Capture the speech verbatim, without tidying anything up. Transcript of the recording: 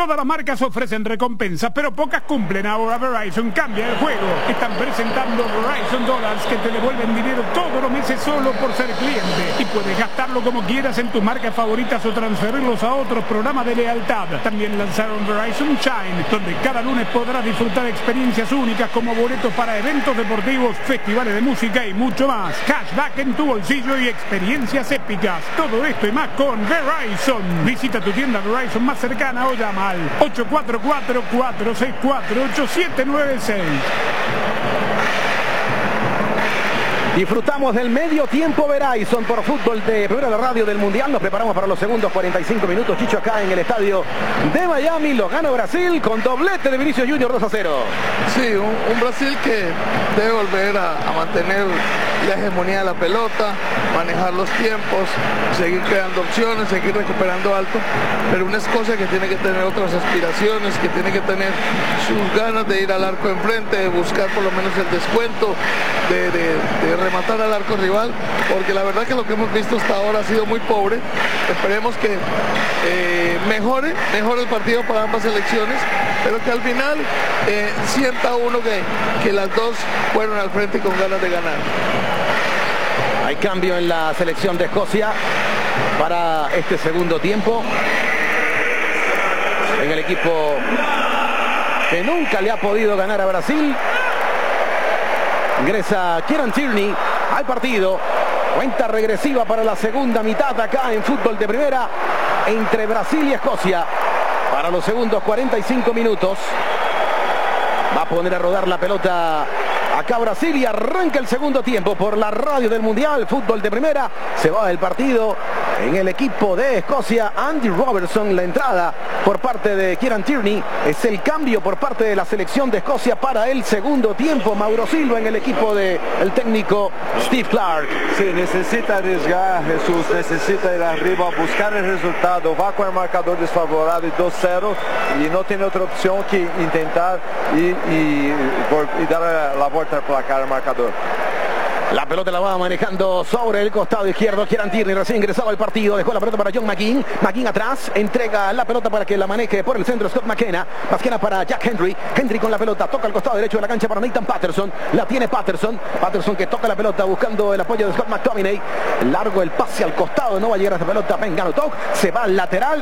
Todas las marcas ofrecen recompensas, pero pocas cumplen. Ahora Verizon cambia el juego. Están presentando Verizon Dollars que te devuelven dinero todos los meses solo por ser cliente. Y puedes gastarlo como quieras en tus marcas favoritas o transferirlos a otros programas de lealtad. También lanzaron Verizon Shine, donde cada lunes podrás disfrutar experiencias únicas como boletos para eventos deportivos, festivales de música y mucho más. Cashback en tu bolsillo y experiencias épicas. Todo esto y más con Verizon. Visita tu tienda Verizon más cercana o llama al ocho cuatro cuatro, cuatro seis cuatro, ocho siete nueve seis. Disfrutamos del medio tiempo Verizon por Fútbol de Primera, la radio del Mundial. Nos preparamos para los segundos cuarenta y cinco minutos. Chicho, acá en el estadio de Miami. Lo gana Brasil con doblete de Vinicius Junior, dos a cero. Sí, un, un Brasil que debe volver a, a mantener la hegemonía de la pelota, manejar los tiempos, seguir creando opciones, seguir recuperando alto, pero una Escocia que tiene que tener otras aspiraciones, que tiene que tener sus ganas de ir al arco enfrente, de buscar por lo menos el descuento, de, de, de rematar al arco rival, porque la verdad que lo que hemos visto hasta ahora ha sido muy pobre. Esperemos que eh, mejore, mejore el partido para ambas selecciones, pero que al final eh, sienta uno que, que las dos fueron al frente con ganas de ganar. Hay cambio en la selección de Escocia para este segundo tiempo. En el equipo que nunca le ha podido ganar a Brasil, ingresa Kieran Tierney al partido. Cuenta regresiva para la segunda mitad acá en Fútbol de Primera entre Brasil y Escocia. Para los segundos cuarenta y cinco minutos. Va a poner a rodar la pelota acá Brasil y arranca el segundo tiempo por la radio del Mundial. Fútbol de Primera. Se va el partido en el equipo de Escocia. Andy Robertson, la entrada por parte de Kieran Tierney. Es el cambio por parte de la selección de Escocia para el segundo tiempo. Mauro Silva en el equipo del técnico Steve Clark. Sí, necesita arriesgar, Jesús, necesita ir arriba, buscar el resultado. Va con el marcador desfavorable dos cero y no tiene otra opción que intentar y, y, y dar la vuelta al placar al marcador. La pelota la va manejando sobre el costado izquierdo. Kieran Tierney recién ingresado al partido. Dejó la pelota para John McGinn. McGinn atrás. Entrega la pelota para que la maneje por el centro Scott McKenna. McKenna para Jack Hendry. Hendry con la pelota. Toca el costado derecho de la cancha para Nathan Patterson. La tiene Patterson. Patterson que toca la pelota buscando el apoyo de Scott McTominay. Largo el pase al costado. No va a llegar a esa pelota. Ben Ganotok. Se va al lateral.